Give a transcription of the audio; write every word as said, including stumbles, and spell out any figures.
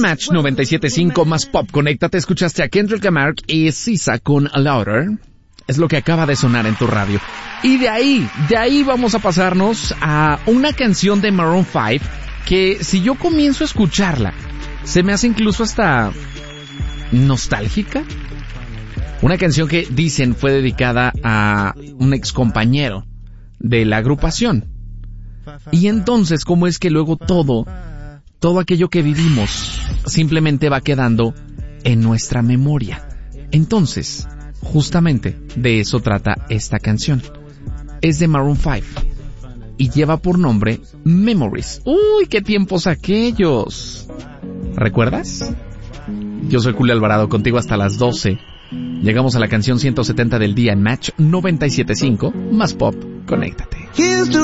Match noventa y siete punto cinco más Pop. Conéctate, escuchaste a Kendrick Lamar y Sisa con Louder. Es lo que acaba de sonar en tu radio. Y de ahí, de ahí vamos a pasarnos a una canción de Maroon cinco que si yo comienzo a escucharla, se me hace incluso hasta nostálgica. Una canción que dicen fue dedicada a un ex compañero de la agrupación. Y entonces, ¿cómo es que luego todo, todo aquello que vivimos simplemente va quedando en nuestra memoria? Entonces, justamente de eso trata esta canción. Es de Maroon cinco y lleva por nombre Memories. ¡Uy, qué tiempos aquellos! ¿Recuerdas? Yo soy Julio Alvarado, contigo hasta las doce. Llegamos a la canción ciento setenta del día en Match noventa y siete punto cinco más Pop. Conéctate.